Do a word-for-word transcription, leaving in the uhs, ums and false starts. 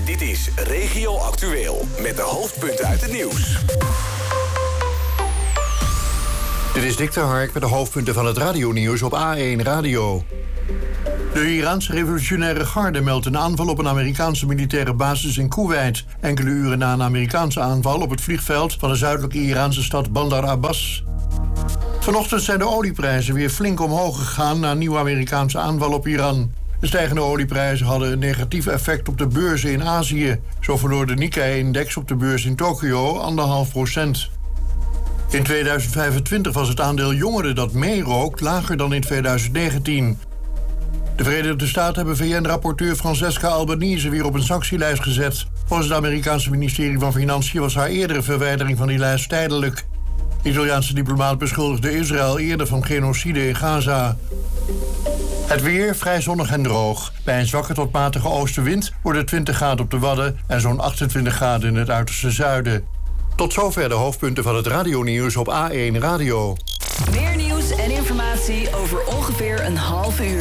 Dit is Regio Actueel met de hoofdpunten uit het nieuws. Dit is Dick ter Hark met de hoofdpunten van het radionieuws op A één Radio. De Iraanse revolutionaire garde meldt een aanval op een Amerikaanse militaire basis in Koeweit, enkele uren na een Amerikaanse aanval op het vliegveld van de zuidelijke Iraanse stad Bandar Abbas. Vanochtend zijn de olieprijzen weer flink omhoog gegaan na een nieuwe Amerikaanse aanval op Iran. De stijgende olieprijzen hadden een negatief effect op de beurzen in Azië. Zo verloor de Nikkei-index op de beurs in Tokio anderhalf procent. In tweeduizend vijfentwintig was het aandeel jongeren dat meerookt lager dan in tweeduizend negentien. De Verenigde Staten hebben V N-rapporteur Francesca Albanese weer op een sanctielijst gezet. Volgens het Amerikaanse ministerie van Financiën was haar eerdere verwijdering van die lijst tijdelijk. De Italiaanse diplomaat beschuldigde Israël eerder van genocide in Gaza. Het weer vrij zonnig en droog. Bij een zwakke tot matige oostenwind worden twintig graden op de Wadden en zo'n achtentwintig graden in het uiterste zuiden. Tot zover de hoofdpunten van het radionieuws op A één Radio. Meer nieuws en informatie over ongeveer een half uur.